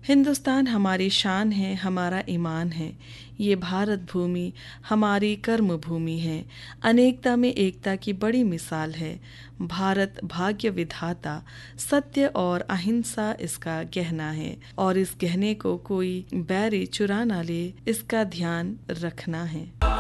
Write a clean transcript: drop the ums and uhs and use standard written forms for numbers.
हिंदुस्तान हमारी शान है, हमारा ईमान है। ये भारत भूमि हमारी कर्म भूमि है। अनेकता में एकता की बड़ी मिसाल है। भारत भाग्य विधाता, सत्य और अहिंसा इसका गहना है, और इस गहने को कोई बैरी चुरा ना ले, इसका ध्यान रखना है।